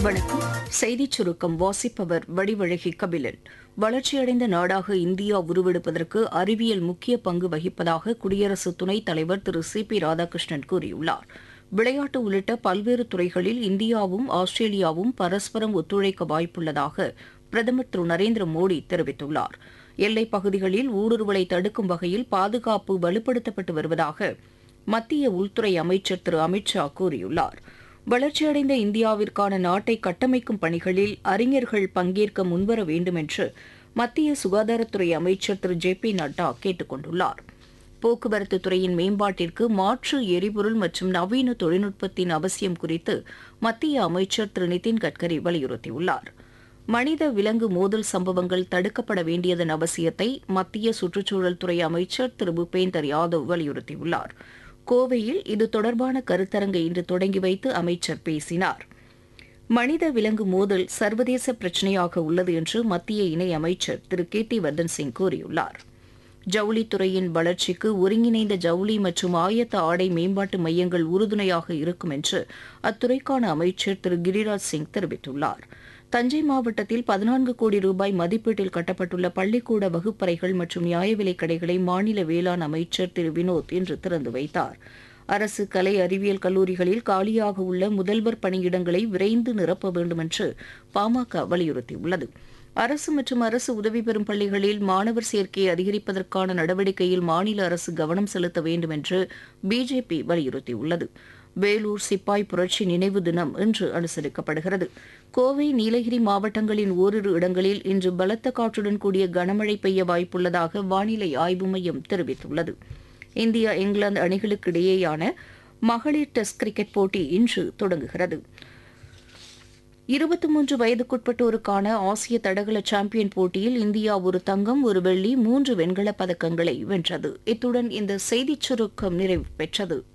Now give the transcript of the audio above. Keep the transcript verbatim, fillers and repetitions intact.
வணக்கம். செய்திச் சுருக்கம் வாசிப்பவர் வடிவழகி கபிலன். வளர்ச்சியடைந்த நாடாக இந்தியா உருவெடுப்பதற்கு அறிவியல் முக்கிய பங்கு வகிப்பதாக குடியரசு துணைத் தலைவர் திரு சி பி ராதாகிருஷ்ணன் கூறியுள்ளார். விளையாட்டு உள்ளிட்ட பல்வேறு துறைகளில் இந்தியாவும் ஆஸ்திரேலியாவும் பரஸ்பரம் ஒத்துழைக்க வாய்ப்புள்ளதாக பிரதமர் திரு நரேந்திர மோடி தெரிவித்துள்ளார். எல்லைப் பகுதிகளில் ஊடுருவலை தடுக்கும் வகையில் பாதுகாப்பு வலுப்படுத்தப்பட்டு வருவதாக மத்திய உள்துறை அமைச்சர் திரு அமித் ஷா கூறியுள்ளார். வளர்ச்சியடைந்த இந்தியாவிற்கான நாட்டை கட்டமைக்கும் பணிகளில் அறிஞர்கள் பங்கேற்க முன்வர வேண்டும் என்று மத்திய சுகாதாரத்துறை அமைச்சர் திரு ஜே பி நட்டா கேட்டுக் கொண்டுள்ளார். போக்குவரத்து துறையின் மேம்பாட்டிற்கு மாற்று எரிபொருள் மற்றும் நவீன தொழில்நுட்பத்தின் அவசியம் குறித்து மத்திய அமைச்சர் திரு நிதின் கட்கரி வலியுறுத்தியுள்ளார். மனித விலங்கு மோதல் சம்பவங்கள் தடுக்கப்பட வேண்டியதன் அவசியத்தை மத்திய சுற்றுச்சூழல் துறை அமைச்சர் திரு பூபேந்தர் யாதவ் வலியுறுத்தியுள்ளார். கோவையில் இது தொடர்பான கருத்தரங்கை இன்று தொடங்கி வைத்து அமைச்சர் பேசினார். மனித விலங்கு மோதல் சர்வதேச பிரச்சினையாக உள்ளது என்று மத்திய இணையமைச்சர் திரு கீர்த்தி வர்தன் சிங் கூறியுள்ளார். ஜவுளித்துறையின் வளர்ச்சிக்கு ஒருங்கிணைந்த ஜவுளி மற்றும் ஆயத்த ஆடை மேம்பாட்டு மையங்கள் உறுதுணையாக இருக்கும் என்று அத்துறைக்கான அமைச்சர் திரு கிரிராஜ் சிங் தெரிவித்துள்ளார். தஞ்சை மாவட்டத்தில் பதினான்கு கோடி ரூபாய் மதிப்பீட்டில் கட்டப்பட்டுள்ள பள்ளிக்கூட வகுப்பறைகள் மற்றும் நியாய விலைக் கடைகளை மாநில வேளாண் அமைச்சர் திரு வினோத் இன்று திறந்து வைத்தார். அரசு கலை அறிவியல் கல்லூரிகளில் காலியாக உள்ள முதல்வர் பணியிடங்களை விரைந்து நிரப்ப வேண்டும் என்று பாமக வலியுறுத்தியுள்ளது. அரசு மற்றும் அரசு உதவி பெறும் பள்ளிகளில் மாணவர் சேர்க்கையை அதிகரிப்பதற்கான நடவடிக்கையில் மாநில அரசு கவனம் செலுத்த வேண்டும் என்று பிஜேபி வலியுறுத்தியுள்ளது. வேலூர் சிப்பாய் புரட்சி நினைவு தினம் இன்று அனுசரிக்கப்படுகிறது. கோவை நீலகிரி மாவட்டங்களின் ஓரிரு இடங்களில் இன்று பலத்த காற்றுடன் கூடிய கனமழை பெய்ய வாய்ப்புள்ளதாக வானிலை ஆய்வு மையம் தெரிவித்துள்ளது. இந்தியா இங்கிலாந்து அணிகளுக்கு இடையேயான மகளிர் டெஸ்ட் கிரிக்கெட் போட்டி இன்று தொடங்குகிறது. இருபத்தி மூன்று வயதுக்குட்பட்டோருக்கான ஆசிய தடகள சாம்பியன் போட்டியில் இந்தியா ஒரு தங்கம், ஒரு வெள்ளி, மூன்று வெண்கலப் பதக்கங்களை வென்றது. இத்துடன் இந்த செய்திச் சுருக்கம் நிறைவு பெற்றது.